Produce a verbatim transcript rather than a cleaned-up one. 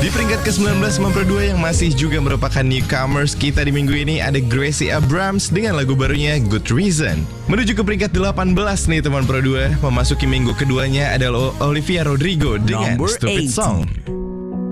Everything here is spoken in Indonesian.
Di peringkat ke sembilan belas teman Pro dua yang masih juga merupakan newcomers kita di minggu ini ada Gracie Abrams dengan lagu barunya Good Reason. Menuju ke peringkat delapan belas nih teman Pro dua, memasuki minggu keduanya adalah Olivia Rodrigo dengan Number Stupid eight. Song.